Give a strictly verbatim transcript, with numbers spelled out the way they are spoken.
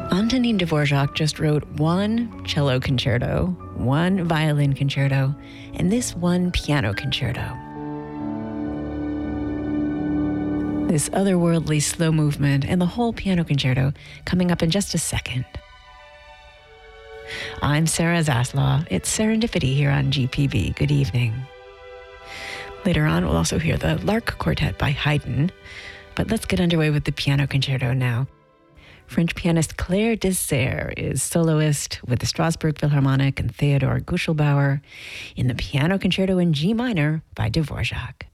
Antonin Dvorak just wrote one cello concerto, one violin concerto, and this one piano concerto. This otherworldly slow movement and the whole piano concerto coming up in just a second. I'm Sarah Zaslaw. It's Serendipity here on G P B. Good evening. Later on, we'll also hear the Lark Quartet by Haydn. But let's get underway with the piano concerto now. French pianist Claire Desaire is soloist with the Strasbourg Philharmonic and Theodor Guschelbauer in the piano concerto in G minor by Dvorak.